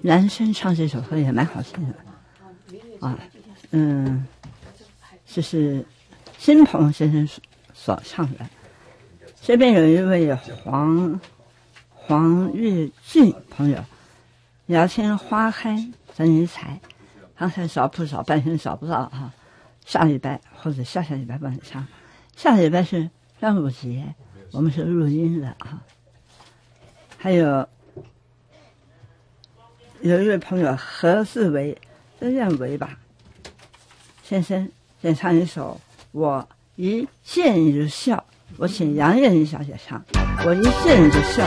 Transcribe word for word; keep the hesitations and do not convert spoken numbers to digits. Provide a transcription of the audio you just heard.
男生唱这首歌也蛮好听的啊，嗯，这是新鹏先生所所唱的。这边有一位黄黄日俊朋友，聊天花开等你采，刚才找不找半天找不到哈、啊，下礼拜或者下下礼拜帮你唱，下礼拜是端午节，我们是录音的啊。还有有一位朋友何志伟，这认为吧，先生先唱一首《我一见你就笑》，我请杨艳妮小姐唱《我一见你就笑》。